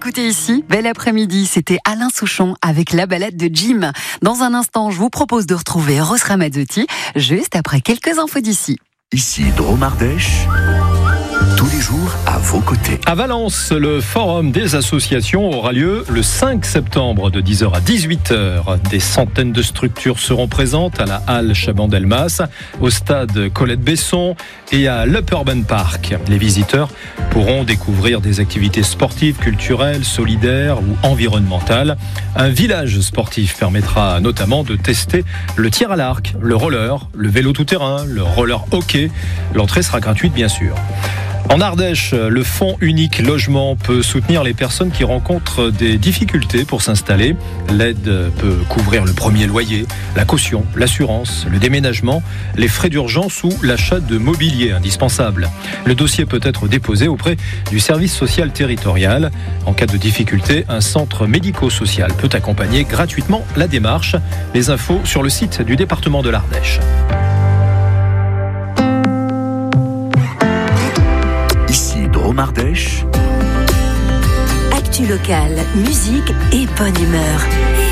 d'écouter ici. Bel après-midi, c'était Alain Souchon avec la balade de Jim. Dans un instant, je vous propose de retrouver Eros Ramazzotti, juste après quelques infos d'ici. Ici Drôme Ardèche, tous les jours à vos côtés. À Valence, le forum des associations aura lieu le 5 septembre de 10h à 18h. Des centaines de structures seront présentes à la halle Chaban-Delmas, au stade Colette-Besson et à l'Up Urban Park. Les visiteurs pourront découvrir des activités sportives, culturelles, solidaires ou environnementales. Un village sportif permettra notamment de tester le tir à l'arc, le roller, le vélo tout-terrain, le roller hockey. L'entrée sera gratuite bien sûr. En Ardèche, le Fonds unique logement peut soutenir les personnes qui rencontrent des difficultés pour s'installer. L'aide peut couvrir le premier loyer, la caution, l'assurance, le déménagement, les frais d'urgence ou l'achat de mobilier indispensable. Le dossier peut être déposé auprès du service social territorial. En cas de difficulté, un centre médico-social peut accompagner gratuitement la démarche. Les infos sur le site du département de l'Ardèche. Drôme Ardèche. Actu locale, musique et bonne humeur.